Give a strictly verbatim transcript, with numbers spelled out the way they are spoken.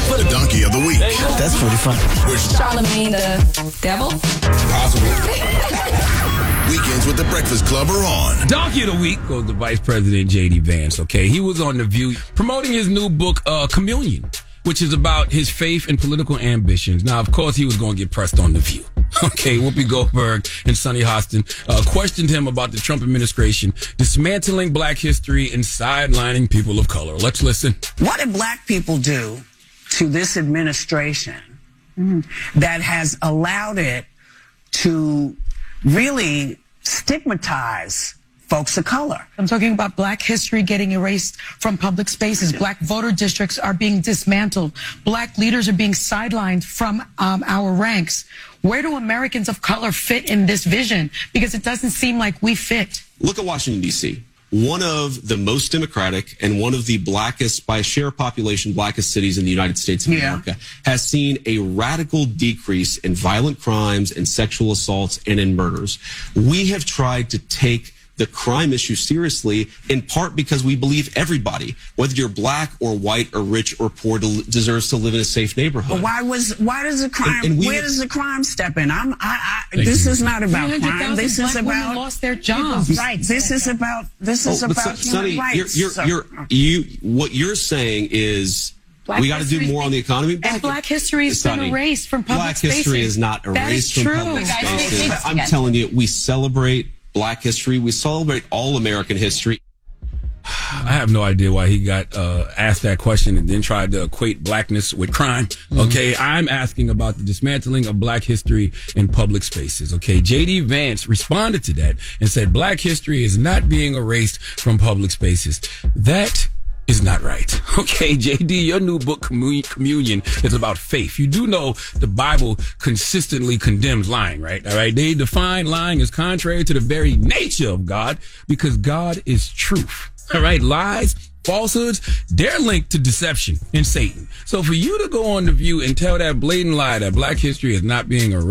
for the Donkey of the Week. That's pretty fun. Charlemagne the devil? Possible. Weekends with the Breakfast Club are on. Donkey of the Week goes to Vice President J D. Vance, okay? He was on The View promoting his new book, uh, Communion, which is about his faith and political ambitions. Now, of course, he was going to get pressed on The View. Okay, Whoopi Goldberg and Sonny Hostin uh, questioned him about the Trump administration dismantling black history and sidelining people of color. Let's listen. What did black people do to this administration that has allowed it to really stigmatize folks of color? I'm talking about black history getting erased from public spaces. Black voter districts are being dismantled. Black leaders are being sidelined from um, our ranks. Where do Americans of color fit in this vision? Because it doesn't seem like we fit. Look at Washington, D C, one of the most democratic and one of the blackest, by share of population, blackest cities in the United States of Yeah. America, has seen a radical decrease in violent crimes and sexual assaults and in murders. We have tried to take the crime issue seriously, in part because we believe everybody, whether you're black or white or rich or poor, del- deserves to live in a safe neighborhood. But why was why does the crime? And- and we- where does the crime step in? I'm. I. I Thank this you. is not about three hundred crime. thousand This is black women about lost their jobs. Right. This is about. This is Oh, but about Son- human Sonny, rights. you're, So- you're, you're, you, what you're saying is Black we got to do history- more on the economy. And black history has been Sonny, erased from public Black spaces. history is not That erased is from true. public Guys, spaces. take this I'm again. telling you, we celebrate black history. We celebrate all American history. I have no idea why he got uh, asked that question and then tried to equate blackness with crime. Okay, I'm asking about the dismantling of black history in public spaces. Okay, J D. Vance responded to that and said black history is not being erased from public spaces. That is not right. Okay, J D, your new book, Commun- Communion, is about faith. You do know the Bible consistently condemns lying, right? All right, they define lying as contrary to the very nature of God because God is truth. All right, lies, falsehoods, they're linked to deception and Satan. So for you to go on The View and tell that blatant lie that black history is not being erased,